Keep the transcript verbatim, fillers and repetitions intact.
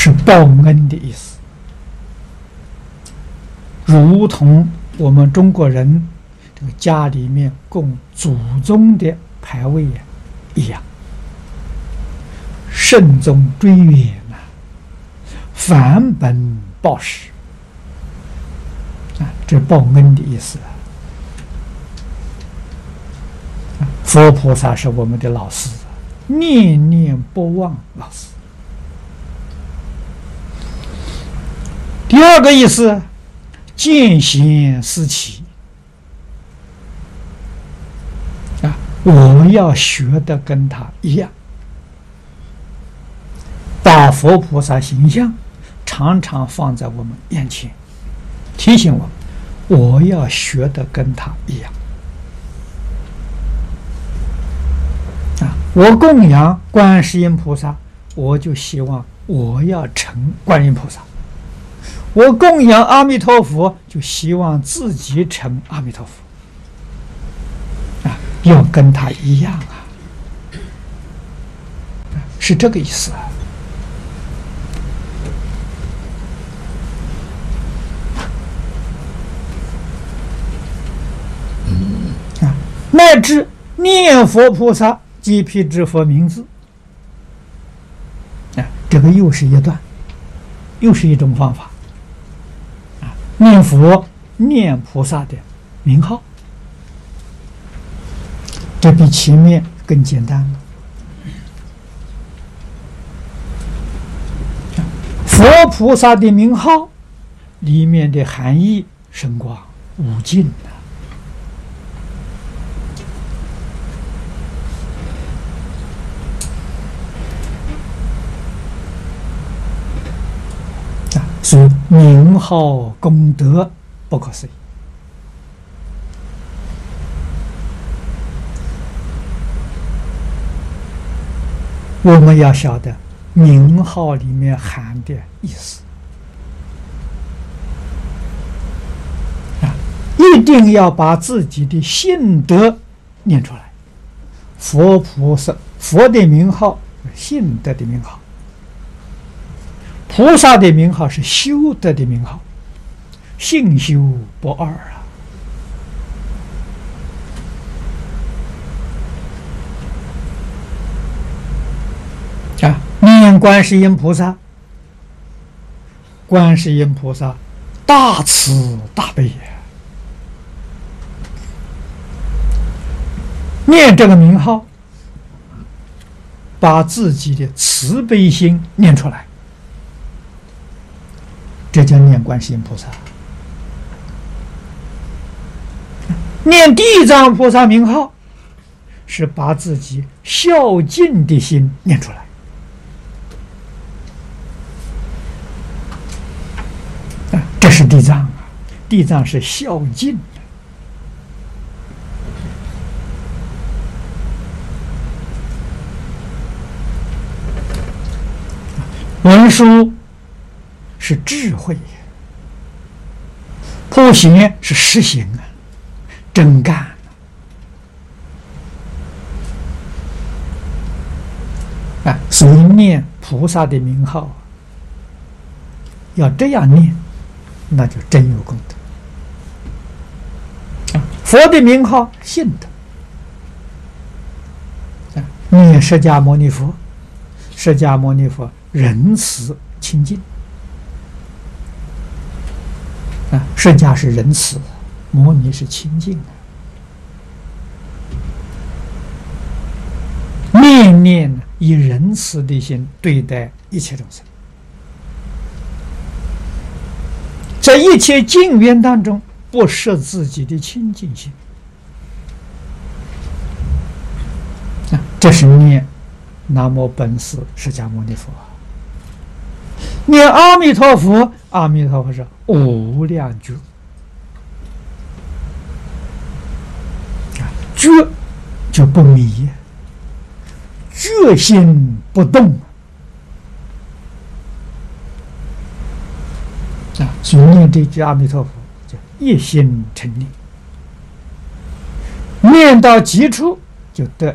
是报恩的意思，如同我们中国人这个家里面供祖宗的牌位一样，慎终追远呐，返本报时啊，这报恩的意思啊。佛菩萨是我们的老师，念念不忘老师。第二个意思，见贤思齐啊，我要学的跟他一样，把佛菩萨形象常常放在我们眼前，提醒我们，我要学的跟他一样。我供养观世音菩萨，我就希望我要成观音菩萨；我供养阿弥陀佛，就希望自己成阿弥陀佛。啊，要跟他一样啊，是这个意思啊。啊，乃至念佛菩萨。即辟支佛名字，啊，这个又是一段，又是一种方法，啊，念佛念菩萨的名号，这比前面更简单了。佛菩萨的名号里面的含义深广无尽的。所以名号功德不可思议。我们要晓得名号里面含的意思啊，一定要把自己的信德念出来。佛菩萨，佛的名号信德的名号。菩萨的名号是修德的名号，信修不二啊！啊，念观世音菩萨，观世音菩萨大慈大悲呀！念这个名号，把自己的慈悲心念出来。这叫念观世音菩萨。念地藏菩萨名号，是把自己孝敬的心念出来。啊，这是地藏啊，地藏是孝敬的。文殊是智慧，普贤是实行啊，真干啊！所以念菩萨的名号，要这样念，那就真有功德。啊，佛的名号信德，啊，念释迦牟尼佛，释迦牟尼佛仁慈清净。啊，释迦是仁慈，牟尼是清净的，念念以仁慈的心对待一切众生，在一切境缘当中不失自己的清净心。啊，这是念南无本师释迦牟尼佛。念阿弥陀佛，阿弥陀佛是无量觉，觉就不迷，觉心不动啊！所以念这句阿弥陀佛叫一心成念，念到极处就得